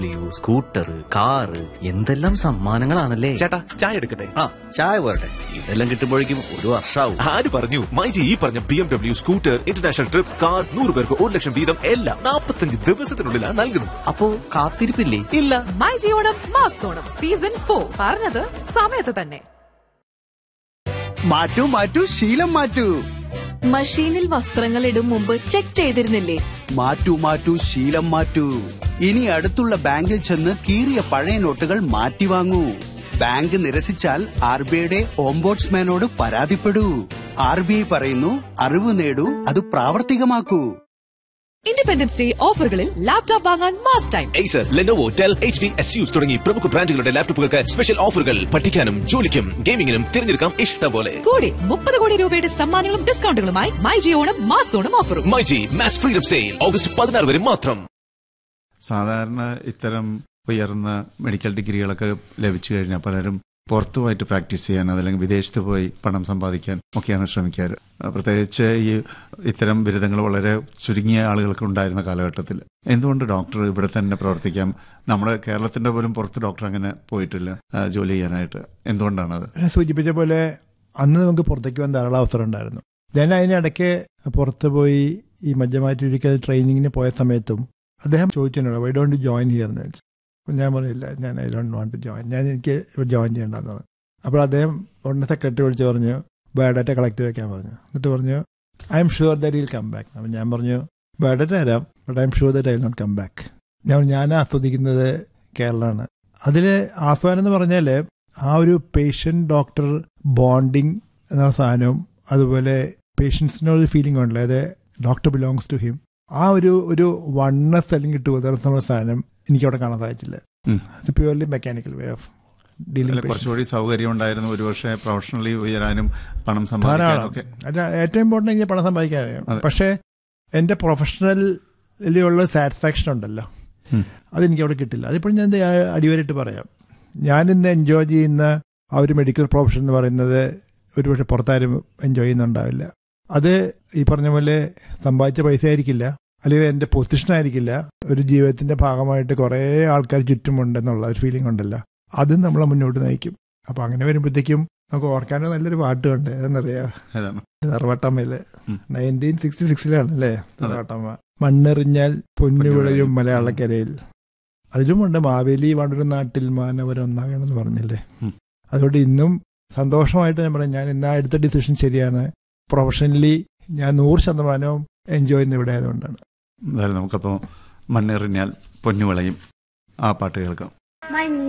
Scooter, car, എന്തെല്ലാം സമ്മാനങ്ങളാണല്ലേ. ചേട്ടാ ചായ എടുക്കട്ടെ? ആ, ചായ പോരട്ടെ. ഇതെല്ലാം കിട്ടുമ്പോഴേക്കും ഒരു വർഷാവും. ആര് പറഞ്ഞു? മൈജി ഈ പറഞ്ഞ BMW, scooter, international trip, car, 100 പേർക്ക് 1 ലക്ഷം വീതം എല്ലാം 45 ദിവസത്തിനുള്ളിലാണ് നൽകുന്നത്. അപ്പോ കാത്തിരിപ്പില്ലേ? ഇല്ല. മൈജി ഓണം മാസോണം സീസൺ 4 പറഞ്ഞത് സമയത്ത് തന്നെ. മാറ്റൂ മാറ്റൂ ശീലം മാറ്റൂ. മഷീനിൽ വസ്ത്രങ്ങൾ ഇടും മുമ്പ് ചെക്ക് ചെയ്തിരുന്നില്ലേ? മാറ്റൂ മാറ്റൂ ശീലം മാറ്റൂ. ഇനി അടുത്തുള്ള ബാങ്കിൽ ചെന്ന് കീറിയ പഴയ നോട്ടുകൾ മാറ്റി വാങ്ങൂ. ബാങ്ക് നിരസിച്ചാൽ RBIയുടെ ഓംബോഡ്സ്മാനോട് പരാതിപ്പെടൂ. RBI പറയുന്നു, അറിവ് നേടൂ, അത് പ്രാവർത്തികമാക്കൂ. ഇൻഡിപെൻഡൻസ് ഡേ ഓഫറുകളിൽ ലാപ്ടോപ്പ് വാങ്ങാൻ mass time. Acer, Lenovo, Dell, HP, ASUS തുടങ്ങി പ്രമുഖ ബ്രാൻഡുകളുടെ ലാപ്ടോപ്പുകൾക്ക് സ്പെഷ്യൽ ഓഫറുകൾ. പഠിക്കാനും ജോലിക്കും ഗെയിമിംഗിനും തിരഞ്ഞെടുക്കാം ഇഷ്ടം പോലെ. കൂടെ 30 കോടി രൂപയുടെ സമ്മാനങ്ങളും ഡിസ്കൗണ്ടുകളുമായി മൈജി ഓണം മാസോണം ഓഫറും. MyG mass freedom sale August 16 വരെ മാത്രം. സാധാരണ ഇത്തരം ഉയർന്ന മെഡിക്കൽ ഡിഗ്രികളൊക്കെ ലഭിച്ചു കഴിഞ്ഞാൽ പലരും പുറത്തുപോയിട്ട് പ്രാക്ടീസ് ചെയ്യാൻ അതല്ലെങ്കിൽ വിദേശത്ത് പോയി പണം സമ്പാദിക്കാൻ ഒക്കെയാണ് ശ്രമിക്കാറ്. പ്രത്യേകിച്ച് ഇത്തരം ബിരുദങ്ങൾ വളരെ ചുരുങ്ങിയ ആളുകൾക്ക് ഉണ്ടായിരുന്ന കാലഘട്ടത്തിൽ എന്തുകൊണ്ട് ഡോക്ടർ ഇവിടെ തന്നെ പ്രവർത്തിക്കാം? നമ്മുടെ കേരളത്തിന്റെ പോലും പുറത്ത് ഡോക്ടർ അങ്ങനെ പോയിട്ടില്ല ജോലി ചെയ്യാനായിട്ട്. എന്തുകൊണ്ടാണ് അത്? സൂചിപ്പിച്ച പോലെ അന്ന് നമുക്ക് പുറത്തേക്ക് പോകാൻ ധാരാളം അവസരം ഉണ്ടായിരുന്നു. ഞാൻ അതിനിടയ്ക്ക് പുറത്ത് പോയി ഈ മജ്ജമാറ്റിരിക്കൽ ട്രെയിനിങ്ങിന് പോയ സമയത്തും അദ്ദേഹം ചോദിച്ചിട്ടുണ്ട്, why don't you join here എന്ന് വെച്ചു. അപ്പം ഞാൻ പറഞ്ഞില്ല, ഞാൻ I don't want to join, എനിക്ക് ജോയിൻ ചെയ്യേണ്ടെന്ന് പറഞ്ഞു. അപ്പോൾ അദ്ദേഹം ഉടനെ സെക്രട്ടറി വിളിച്ച് പറഞ്ഞു, ബയോഡാറ്റ കളക്ട് വയ്ക്കാൻ പറഞ്ഞു. എന്നിട്ട് പറഞ്ഞു, I am sure that will come back. അപ്പം ഞാൻ പറഞ്ഞു, ബയോഡാറ്റ തരാം, but I am sure that I will not come back. ഞാൻ ആസ്വദിക്കുന്നത് കേരളമാണ്. അതിൽ ആസ്വാദനം എന്ന് പറഞ്ഞാൽ ആ ഒരു പേഷ്യൻ്റ് ഡോക്ടർ ബോണ്ടിങ് എന്ന സാധനവും അതുപോലെ പേഷ്യൻസിനൊരു ഫീലിംഗ് ഉണ്ടല്ലോ, അതായത് ഡോക്ടർ ബിലോങ്സ് ടു ഹിം. ആ ഒരു വണ്ണസ് അല്ലെങ്കിൽ ടുഗദർനെസ് എന്നുള്ള സാധനം എനിക്കവിടെ കാണാൻ സാധിച്ചില്ല. It's purely mechanical way of dealing. കുറച്ചുകൂടി സൗകര്യം ഉണ്ടായിരുന്നു ഒരുപക്ഷെ പ്രൊഫഷണലി ഉയരാനും പണം സമ്പാദിക്കാനും ഒക്കെ. ഏറ്റവും ഇമ്പോർട്ടൻ്റ് എനിക്ക് പണം സമ്പാദിക്കാനാണ്. പക്ഷേ എൻ്റെ പ്രൊഫഷണലിലുള്ള സാറ്റിസ്ഫാക്ഷൻ ഉണ്ടല്ലോ, അതെനിക്ക് അവിടെ കിട്ടില്ല. അതിപ്പോഴും ഞാൻ അടിവരായിട്ട് പറയാം, ഞാനിന്ന് എൻജോയ് ചെയ്യുന്ന ആ ഒരു മെഡിക്കൽ പ്രൊഫഷൻ എന്ന് പറയുന്നത് ഒരുപക്ഷെ പുറത്താരും എൻജോയ് ചെയ്യുന്നുണ്ടാവില്ല. അത് ഈ പറഞ്ഞ പോലെ സമ്പാദിച്ച പൈസ ആയിരിക്കില്ല, അല്ലെങ്കിൽ എൻ്റെ പൊസിഷനായിരിക്കില്ല. ഒരു ജീവിതത്തിൻ്റെ ഭാഗമായിട്ട് കുറേ ആൾക്കാർ ചുറ്റുമുണ്ടെന്നുള്ള ഒരു ഫീലിംഗ് ഉണ്ടല്ലോ, അതും നമ്മളെ മുന്നോട്ട് നയിക്കും. അപ്പം അങ്ങനെ വരുമ്പോഴത്തേക്കും നമുക്ക് ഓർക്കാനോ നല്ലൊരു പാട്ടുണ്ട്. അതെന്നറിയാം, തറവാട്ടമ്മയില് 1966 തറവാട്ടമ്മ. മണ്ണെറിഞ്ഞാൽ പൊന്നുവിളയും മലയാളക്കരയിൽ. അതിലുമുണ്ട് മാവേലി വാണൊരു നാട്ടിൽ മാനവരൊന്നാകണമെന്ന് പറഞ്ഞില്ലേ. അതുകൊണ്ട് ഇന്നും സന്തോഷമായിട്ട് ഞാൻ പറയാം, ഞാൻ ഇന്ന് എടുത്ത ഡിസിഷൻ ശരിയാണ്. പ്രൊഫഷണലി ഞാൻ 100% എൻജോയ് ചെയ്യുന്ന ഇവിടെ ആയതുകൊണ്ടാണ്. നമുക്കപ്പോൾ മണ്ണെറിഞ്ഞാൽ പൊന്നുവിളയും ആ പാട്ട് കേൾക്കാം.